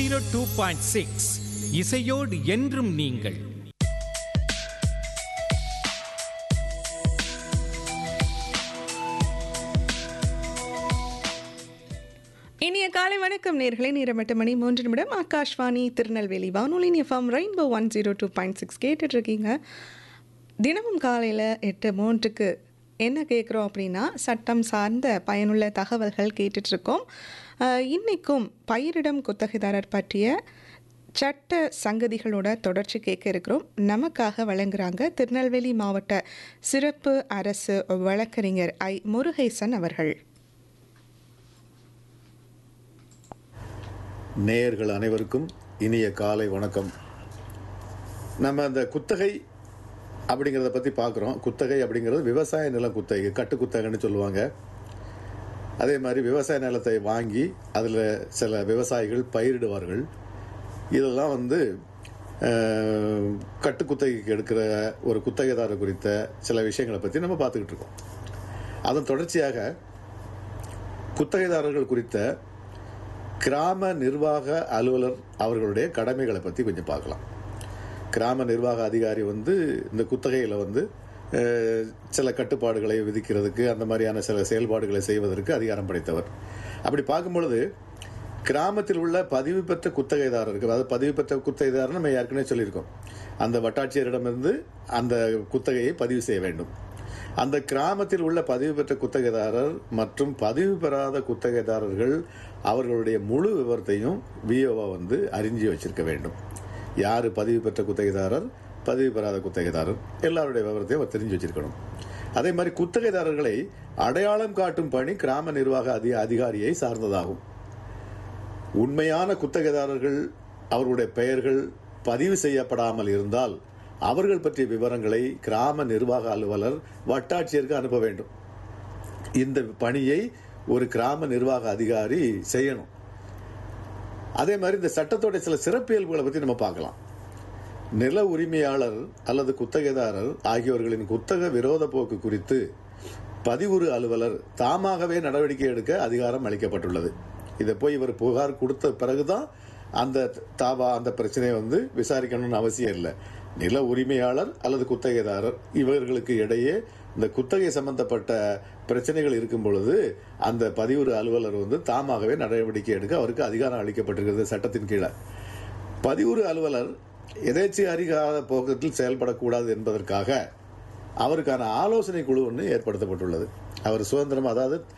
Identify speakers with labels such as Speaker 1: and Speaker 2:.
Speaker 1: 2.6 இசையோடு என்றும் நீங்கள்.
Speaker 2: இனிய காலை வணக்கம் நேர்களே. நேரம் 8 மணி 3 நிமிடம். ஆகாஷ்வாணி திருநெல்வேலி வானொலி எஃப்எம் ரெயின்போ 102.6 கேட்டுட்டு இருக்கீங்க. தினமும் காலையில் 8:03க்கு என்ன கேட்குறோம் அப்படின்னா, சட்டம் சார்ந்த பயனுள்ள தகவல்கள் கேட்டுட்ருக்கோம். இன்றைக்கும் பயிரிடம் குத்தகைதாரர் பற்றிய சட்ட சங்கதிகளோட தொடர்ச்சி கேட்க இருக்கிறோம். நமக்காக வழங்குறாங்க திருநெல்வேலி மாவட்ட சிறப்பு அரசு வழக்கறிஞர் ஐ முருகேசன் அவர்கள்.
Speaker 3: நேயர்கள் அனைவருக்கும் இனிய காலை வணக்கம். நம்ம அந்த குத்தகை அப்படிங்கிறத பற்றி பார்க்குறோம். குத்தகை அப்படிங்கிறது விவசாய நிலம் குத்தகை, கட்டு குத்தகைன்னு சொல்லுவாங்க. அதே மாதிரி விவசாய நிலத்தை வாங்கி அதில் சில விவசாயிகள் பயிரிடுவார்கள். இதெல்லாம் கட்டு குத்தகைக்கு எடுக்கிற ஒரு குத்தகைதாரர் குறித்த சில விஷயங்களை பற்றி நம்ம பார்த்துக்கிட்டு இருக்கோம். அதன் தொடர்ச்சியாக குத்தகைதாரர்கள் குறித்த கிராம நிர்வாக அலுவலர் அவர்களுடைய கடமைகளை பற்றி கொஞ்சம் பார்க்கலாம். கிராம நிர்வாக அதிகாரி இந்த குத்தகையில் சில கட்டுப்பாடுகளை விதிக்கிறதுக்கு, அந்த மாதிரியான சில செயல்பாடுகளை செய்வதற்கு அதிகாரம் படைத்தவர். அப்படி பார்க்கும் பொழுது கிராமத்தில் உள்ள பதிவு பெற்ற குத்தகைதாரருக்கு, அதாவது பதிவு பெற்ற குத்தகைதாரர் நம்ம ஏற்கனவே சொல்லியிருக்கோம், அந்த வட்டாட்சியரிடமிருந்து அந்த குத்தகையை பதிவு செய்ய வேண்டும். அந்த கிராமத்தில் உள்ள பதிவு பெற்ற குத்தகைதாரர் மற்றும் பதிவு பெறாத குத்தகைதாரர்கள் அவர்களுடைய முழு விவரத்தையும் விஓவா அறிஞ்சு வச்சிருக்க வேண்டும். யார் பதிவு பெற்ற குத்தகைதாரர், பதிவு பெறாத குத்தகைதாரர், எல்லாருடைய விவரத்தையும் அவர் தெரிஞ்சு வச்சிருக்கணும். அதே மாதிரி குத்தகைதாரர்களை அடையாளம் காட்டும் பணி கிராம நிர்வாக அதிகாரியை சார்ந்ததாகும். உண்மையான குத்தகைதாரர்கள் அவர்களுடைய பெயர்கள் பதிவு செய்யப்படாமல் இருந்தால் அவர்கள் பற்றிய விவரங்களை கிராம நிர்வாக அலுவலர் வட்டாட்சியருக்கு அனுப்ப வேண்டும். இந்த பணியை ஒரு கிராம நிர்வாக அதிகாரி செய்யணும். அதே மாதிரி இந்த சட்டத்தோட சில சிறப்பியல்புகளை பற்றி நம்ம பார்க்கலாம். நில உரிமையாளர் அல்லது குத்தகைதாரர் ஆகியோர்களின் குத்தக விரோத போக்கு குறித்து பதிவுறு அலுவலர் தாமாகவே நடவடிக்கை எடுக்க அதிகாரம் அளிக்கப்பட்டுள்ளது. இதை போய் இவர் புகார் கொடுத்த பிறகுதான் அந்த பிரச்சனையை விசாரிக்கணும்னு அவசியம் இல்லை. நில உரிமையாளர் அல்லது குத்தகைதாரர் இவர்களுக்கு இடையே இந்த குத்தகை சம்பந்தப்பட்ட பிரச்சனைகள் இருக்கும் பொழுது அந்த பதிவுறு அலுவலர் தாமாகவே நடவடிக்கை எடுக்க அவருக்கு அதிகாரம் அளிக்கப்பட்டிருக்கிறது சட்டத்தின் கீழே. பதிவுறு அலுவலர் எதேச்சை அதிகார போக்கத்தில் செயல்படக்கூடாது என்பதற்காக அவருக்கான ஆலோசனை குழு ஒன்று ஏற்படுத்தப்பட்டுள்ளது. அவர் சுதந்திரம், அதாவது